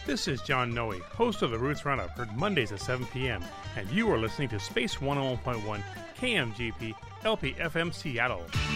This is John Noe, host of the Roots Roundup, heard Mondays at 7 p.m., and you are listening to Space 101.1 KMGP LP FM Seattle.